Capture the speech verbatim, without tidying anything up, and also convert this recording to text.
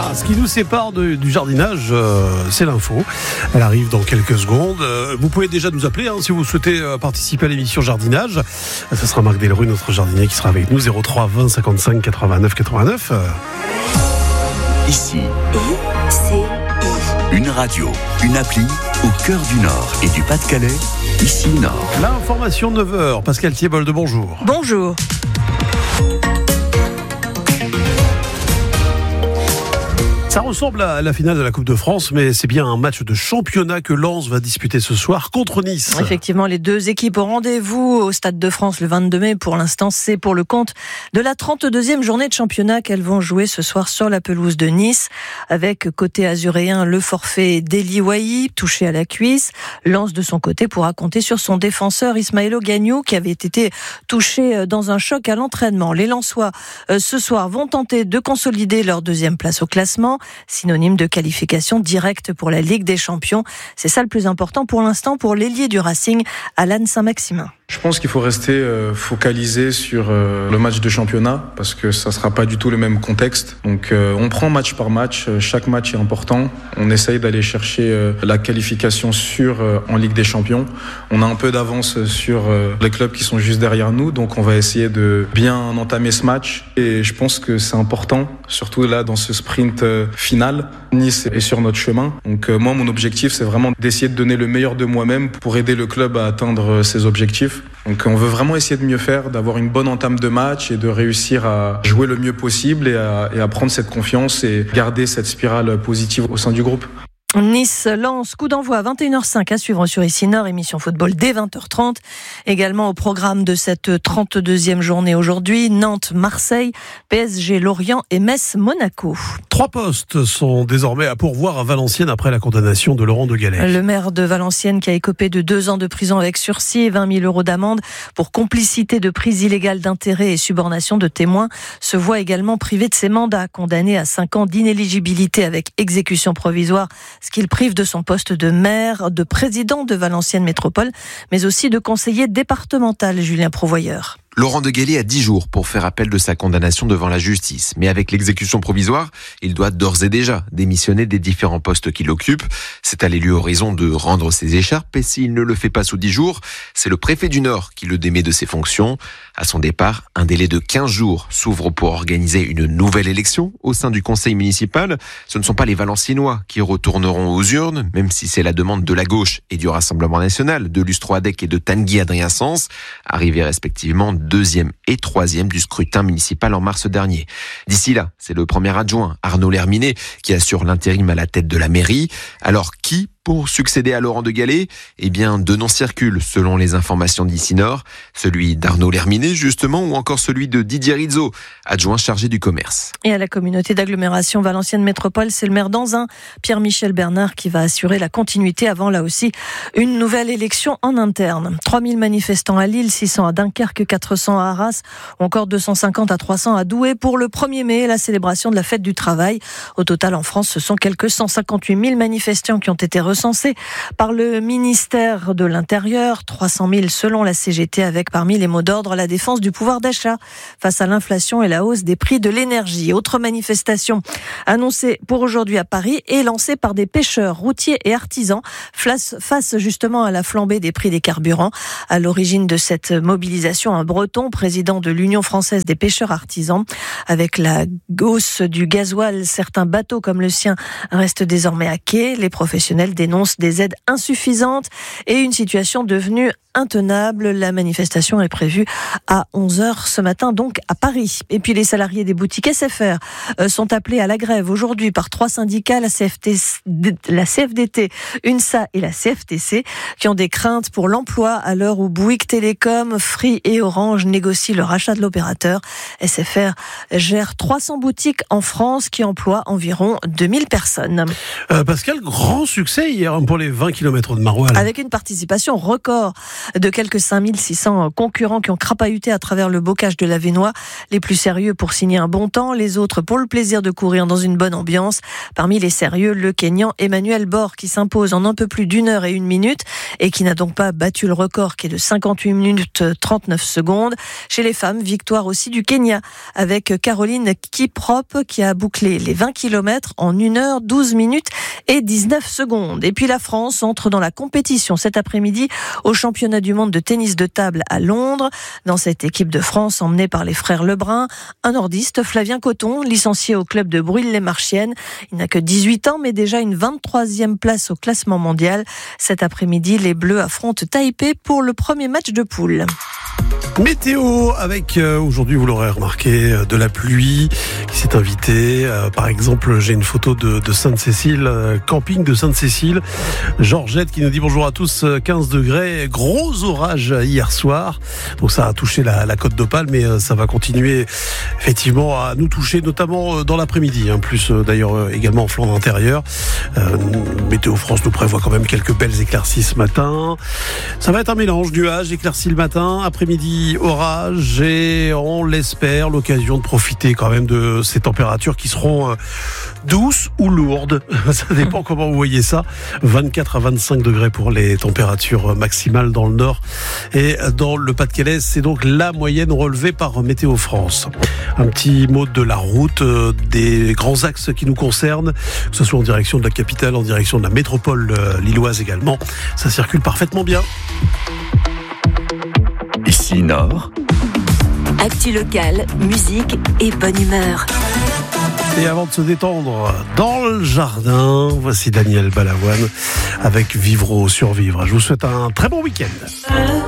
Voilà, ce qui nous sépare de, du jardinage, euh, c'est l'info. Elle arrive dans quelques secondes. Euh, vous pouvez déjà nous appeler hein, si vous souhaitez euh, participer à l'émission Jardinage. Ce sera Marc Delru, notre jardinier, qui sera avec nous. zéro trois vingt cinquante-cinq quatre-vingt-neuf quatre-vingt-neuf. Euh. Ici, I C I. Une radio, une appli au cœur du Nord et du Pas-de-Calais. Ici Nord. L'information neuf heures. Pascal Thiebolde, bonjour. Bonjour. Ça ressemble à la finale de la Coupe de France, mais c'est bien un match de championnat que Lens va disputer ce soir contre Nice. Effectivement, les deux équipes au rendez-vous au Stade de France le vingt-deux mai. Pour l'instant, c'est pour le compte de la trente-deuxième journée de championnat qu'elles vont jouer ce soir sur la pelouse de Nice. Avec côté azuréen, le forfait d'Eli Wahi, touché à la cuisse. Lens, de son côté, pourra compter sur son défenseur Ismaëlo Gagnou, qui avait été touché dans un choc à l'entraînement. Les Lensois, ce soir, vont tenter de consolider leur deuxième place au classement. Synonyme de qualification directe pour la Ligue des Champions. C'est ça le plus important pour l'instant pour l'ailier du Racing, Alan Saint-Maximin. Je pense qu'il faut rester euh, focalisé sur euh, le match de championnat parce que ça sera pas du tout le même contexte. Donc euh, on prend match par match, chaque match est important. On essaye d'aller chercher euh, la qualification sûre euh, en Ligue des Champions. On a un peu d'avance sur euh, les clubs qui sont juste derrière nous, donc on va essayer de bien entamer ce match. Et je pense que c'est important, surtout là dans ce sprint euh, final. Nice est sur notre chemin. Donc euh, moi mon objectif c'est vraiment d'essayer de donner le meilleur de moi-même pour aider le club à atteindre ses objectifs. Donc on veut vraiment essayer de mieux faire, d'avoir une bonne entame de match et de réussir à jouer le mieux possible et à, et à prendre cette confiance et garder cette spirale positive au sein du groupe. Nice lance coup d'envoi à vingt et une heures cinq à suivre sur Ici Nord, émission football dès vingt heures trente. Également au programme de cette trente-deuxième journée aujourd'hui, Nantes-Marseille, P S G-Lorient et Metz-Monaco. Trois postes sont désormais à pourvoir à Valenciennes après la condamnation de Laurent de Gallet. Le maire de Valenciennes qui a écopé de deux ans de prison avec sursis et vingt mille euros d'amende pour complicité de prise illégale d'intérêt et subornation de témoins se voit également privé de ses mandats, condamné à cinq ans d'inéligibilité avec exécution provisoire, ce qui le prive de son poste de maire, de président de Valenciennes Métropole, mais aussi de conseiller départemental, Julien Provoyeur. Laurent de Gallet a dix jours pour faire appel de sa condamnation devant la justice. Mais avec l'exécution provisoire, il doit d'ores et déjà démissionner des différents postes qu'il occupe. C'est à l'élu Horizon de rendre ses écharpes et s'il ne le fait pas sous dix jours, c'est le préfet du Nord qui le démet de ses fonctions. À son départ, un délai de quinze jours s'ouvre pour organiser une nouvelle élection au sein du conseil municipal. Ce ne sont pas les Valenciennois qui retourneront aux urnes, même si c'est la demande de la gauche et du Rassemblement national, de Lustro Adec et de Tanguy Adrien Sens, arrivés respectivement deuxième et troisième du scrutin municipal en mars dernier. D'ici là, c'est le premier adjoint, Arnaud Lerminet, qui assure l'intérim à la tête de la mairie. Alors qui pour succéder à Laurent de Gallet? Eh bien, deux noms circulent selon les informations d'Ici Nord. Celui d'Arnaud Lerminet, justement, ou encore celui de Didier Rizzo, adjoint chargé du commerce. Et à la communauté d'agglomération Valenciennes Métropole, c'est le maire d'Anzin, Pierre-Michel Bernard, qui va assurer la continuité avant, là aussi, une nouvelle élection en interne. trois mille manifestants à Lille, six cents à Dunkerque, quatre cents à Arras, ou encore deux cent cinquante à trois cents à Douai pour le premier mai, la célébration de la fête du travail. Au total, en France, ce sont quelques cent cinquante-huit mille manifestants qui ont été recensés par le ministère de l'Intérieur, trois cent mille selon la C G T, avec parmi les mots d'ordre la défense du pouvoir d'achat face à l'inflation et la hausse des prix de l'énergie. Autre manifestation annoncée pour aujourd'hui à Paris et lancée par des pêcheurs, routiers et artisans face justement à la flambée des prix des carburants. À l'origine de cette mobilisation, un Breton, président de l'Union française des pêcheurs artisans. Avec la hausse du gasoil, certains bateaux comme le sien restent désormais à quai. Les professionnels dénoncent des aides insuffisantes et une situation devenue intenable. La manifestation est prévue à onze heures ce matin, donc à Paris. Et puis les salariés des boutiques S F R sont appelés à la grève aujourd'hui par trois syndicats, la C F T, la C F D T, UNSA et la C F T C, qui ont des craintes pour l'emploi à l'heure où Bouygues Télécom, Free et Orange négocient le rachat de l'opérateur. S F R gère trois cents boutiques en France qui emploient environ deux mille personnes. Euh, Pascal, grand succès hier pour les vingt kilomètres de Maroilles. Avec une participation record. de quelques cinq mille six cents concurrents qui ont crapahuté à travers le bocage de l'Avesnois. Les plus sérieux pour signer un bon temps, les autres pour le plaisir de courir dans une bonne ambiance. Parmi les sérieux, le Kényan Emmanuel Bor qui s'impose en un peu plus d'une heure et une minute et qui n'a donc pas battu le record qui est de cinquante-huit minutes trente-neuf secondes. Chez les femmes, victoire aussi du Kenya avec Caroline Kiprop qui a bouclé les vingt kilomètres en une heure douze minutes et dix-neuf secondes. Et puis la France entre dans la compétition cet après-midi au championnat du monde de tennis de table à Londres. Dans cette équipe de France emmenée par les frères Lebrun, un nordiste, Flavien Coton, licencié au club de Brûle-les-Marchiennes. Il n'a que dix-huit ans mais déjà une vingt-troisième place au classement mondial. Cet après-midi, les Bleus affrontent Taipei pour le premier match de poule. Météo avec euh, aujourd'hui, vous l'aurez remarqué, euh, de la pluie qui s'est invitée. Euh, par exemple, j'ai une photo de, de Sainte-Cécile, euh, camping de Sainte-Cécile. Georgette qui nous dit bonjour à tous, euh, quinze degrés, gros orage hier soir. Donc ça a touché la, la Côte d'Opale, mais euh, ça va continuer effectivement à nous toucher, notamment euh, dans l'après-midi. Hein, plus euh, d'ailleurs euh, également en flanc intérieur. Euh, Météo France nous prévoit quand même quelques belles éclaircies ce matin. Ça va être un mélange nuages, éclaircies le matin, après-midi orage et on l'espère l'occasion de profiter quand même de ces températures qui seront douces ou lourdes. Ça dépend comment vous voyez ça. vingt-quatre à vingt-cinq degrés pour les températures maximales dans le nord et dans le Pas-de-Calais. C'est donc la moyenne relevée par Météo France. Un petit mot de la route, des grands axes qui nous concernent, que ce soit en direction de la capitale, en direction de la métropole lilloise également. Ça circule parfaitement bien. Ici Nord. Actu locale, musique et bonne humeur. Et avant de se détendre dans le jardin, voici Daniel Balavoine avec Vivre ou Survivre. Je vous souhaite un très bon week-end.